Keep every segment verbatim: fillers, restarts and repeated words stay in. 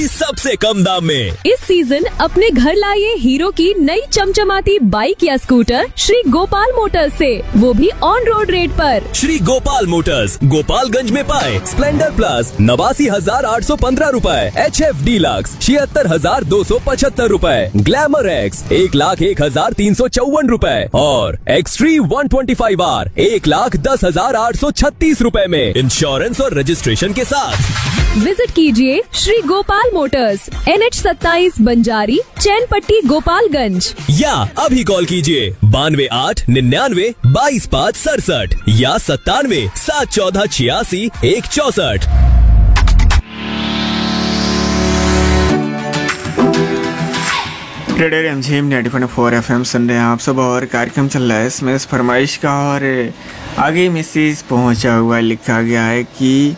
सबसे कम दाम में। इस सीजन अपने घर लाइए हीरो की नई चमचमाती बाइक या स्कूटर श्री गोपाल मोटर्स से, वो भी ऑन रोड रेट पर। श्री गोपाल मोटर्स गोपालगंज में पाए स्प्लेंडर प्लस नवासी हजार आठ सौ पंद्रह रूपए, एच एफ डीलक्स छिहत्तर हजार दो सौ पचहत्तर रूपए, ग्लैमर एक्स एक लाख एक हजार तीन सौ चौवन रूपए और extreme one twenty five are एक लाख दस हजार आठ सौ छत्तीस रूपए में इंश्योरेंस और रजिस्ट्रेशन के साथ। विजिट कीजिए Shri Gopal Motors, N H सत्ताईस बंजारी चैनपट्टी गोपालगंज, या अभी कॉल कीजिए बानवे आठ निन्यानवे बाईस पाँच सड़सठ या सत्तानवे सात चौदह छियासी एक चौसठ। रेडियो रिमझिम ninety point four F M सुन रहे हैं आप सब और कार्यक्रम चल रहा है इसमें इस फरमाइश का। और आगे मैसेज पहुंचा हुआ लिखा गया है कि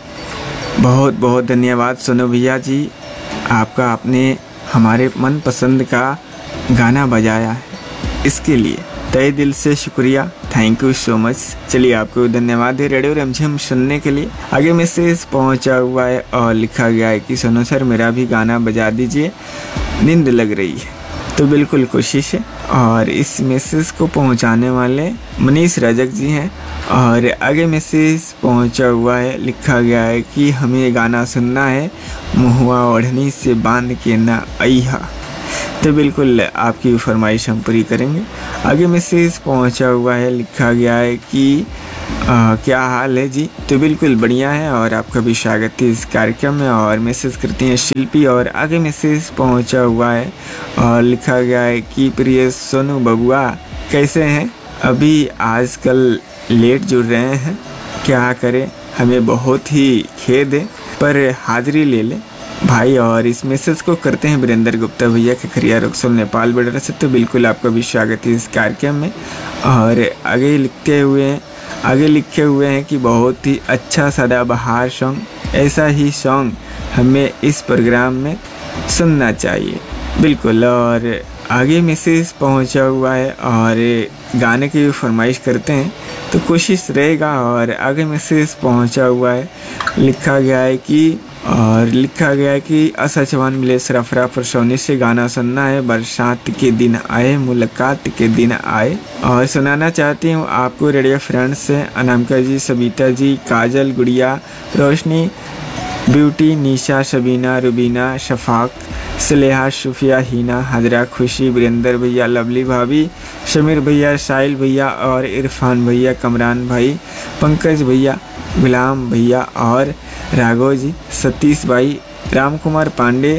बहुत बहुत धन्यवाद सोनू भैया जी, आपका आपने हमारे मनपसंद का गाना बजाया है, इसके लिए तहे दिल से शुक्रिया, थैंक यू सो मच। चलिए आपको धन्यवाद है रेडियो रिमझिम सुनने के लिए। आगे मैसेज पहुंचा हुआ है और लिखा गया है कि सोनू सर मेरा भी गाना बजा दीजिए, नींद लग रही है। तो बिल्कुल कोशिश है। और इस मैसेज को पहुंचाने वाले मनीष रजक जी हैं। और आगे मैसेज पहुंचा हुआ है, लिखा गया है कि हमें गाना सुनना है, महुआ ओढ़नी से बांध के ना अइहा। तो बिल्कुल आपकी फरमाइश हम पूरी करेंगे। आगे मैसेज पहुंचा हुआ है, लिखा गया है कि आ, क्या हाल है जी। तो बिल्कुल बढ़िया है और आपका भी स्वागत है इस कार्यक्रम में। और मैसेज करती हैं शिल्पी। और आगे मैसेज पहुंचा हुआ है और लिखा गया है कि प्रिय सोनू बबुआ कैसे हैं, अभी आजकल लेट जुड़ रहे हैं, क्या करें, हमें बहुत ही खेद है पर हाजिरी ले लें भाई। और इस मैसेज को करते हैं वीरेंद्र गुप्ता भैया के खरिया रक्सोल नेपाल बॉर्डर से। तो बिल्कुल आपका भी स्वागत है इस कार्यक्रम में। और आगे लिखते हुए हैं आगे लिखे हुए हैं कि बहुत ही अच्छा सदाबहार सॉन्ग, ऐसा ही सॉन्ग हमें इस प्रोग्राम में सुनना चाहिए। बिल्कुल। और आगे मैसेज पहुंचा हुआ है और गाने की फरमाइश करते हैं तो कोशिश रहेगा। और आगे मैसेज पहुंचा हुआ है, लिखा गया है कि और लिखा गया है कि आशा चौहान मिले सराफरा पर सोनी से गाना सुनना है, बरसात के दिन आए मुलाकात के दिन आए। और सुनाना चाहती हूँ आपको रेडियो फ्रेंड्स से अनामिका जी, सबिता जी, काजल, गुड़िया, रोशनी, ब्यूटी, निशा, शबीना, रुबीना, शफाक, सलेहा, सुफिया, हीना, हजरा, खुशी, वीरेंद्र भैया, लवली भाभी, शमीर भैया, साहिल भैया और इरफान भैया, कमरान भाई, पंकज भैया, गुलाम भैया और राघव जी, सतीश भाई, राम कुमार पांडे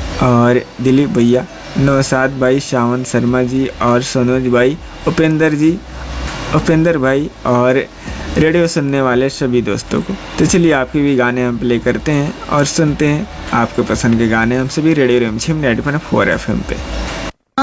और दिलीप भैया, नौसाद भाई, शावन शर्मा जी और सोनोज भाई, उपेंद्र जी, उपेंद्र भाई और रेडियो सुनने वाले सभी दोस्तों को। तो चलिए आपके भी गाने हम प्ले करते हैं और सुनते हैं आपके पसंद के गाने हम सभी रेडियो रिमझिम ninety point four F M पे।